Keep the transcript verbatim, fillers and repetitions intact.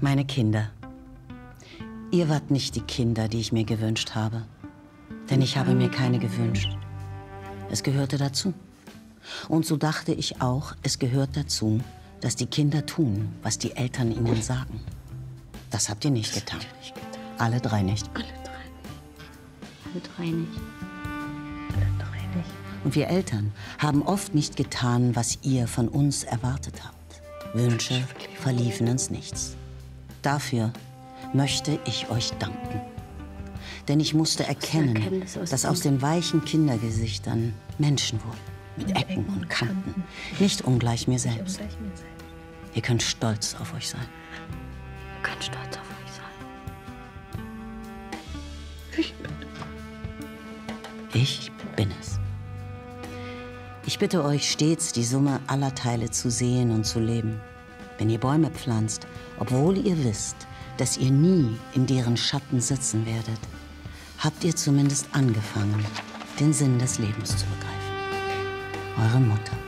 Meine Kinder. Ihr wart nicht die Kinder, die ich mir gewünscht habe. Denn ich habe mir keine gewünscht. Es gehörte dazu. Und so dachte ich auch, es gehört dazu, dass die Kinder tun, was die Eltern ihnen sagen. Das habt ihr nicht getan. Alle drei nicht. Alle drei nicht. Alle drei nicht. Alle drei nicht. Und wir Eltern haben oft nicht getan, was ihr von uns erwartet habt. Wünsche verliefen ins Nichts. Dafür möchte ich euch danken. Denn ich musste erkennen, dass aus den weichen Kindergesichtern Menschen wurden. Mit Ecken und Kanten. Nicht ungleich mir selbst. Ihr könnt stolz auf euch sein. Ihr könnt stolz auf euch sein. Ich bin, ich bin es. Ich bitte euch stets, die Summe aller Teile zu sehen und zu leben. Wenn ihr Bäume pflanzt, obwohl ihr wisst, dass ihr nie in deren Schatten sitzen werdet, habt ihr zumindest angefangen, den Sinn des Lebens zu begreifen. Eure Mutter.